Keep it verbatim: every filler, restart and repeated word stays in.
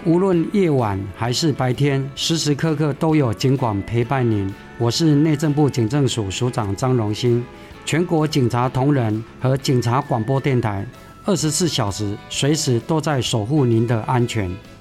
无论夜晚还是白天，时时刻刻都有警广陪伴您。我是内政部警政署署长张荣兴，全国警察同仁和警察广播电台二十四小时随时都在守护您的安全。